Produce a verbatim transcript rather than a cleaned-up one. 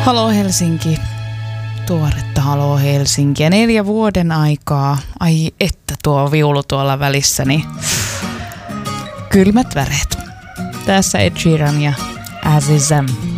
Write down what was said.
Halo Helsinki. Tuoretta Halo Helsinkiä. Neljä vuoden aikaa. Ai että tuo viulu tuolla välissäni. Kylmät väreet. Tässä Ed Sheeran ja Azizam.